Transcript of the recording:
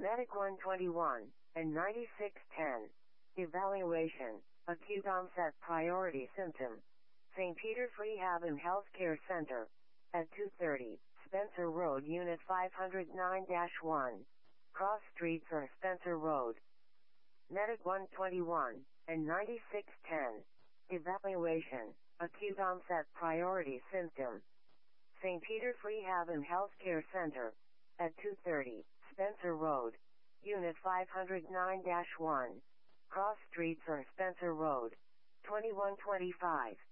Medic 121 and 9610. Evaluation. Acute onset priority symptom. St. Peter's Rehab and Healthcare Center. At 230, Spencer Road, Unit 509-1. Cross Street for Spencer Road. Medic 121 and 9610. Evaluation. Acute onset priority symptom. St. Peter's Rehab and Healthcare Center. At 230, Spencer Road, Unit 509-1. Cross Street for Spencer Road. 2125.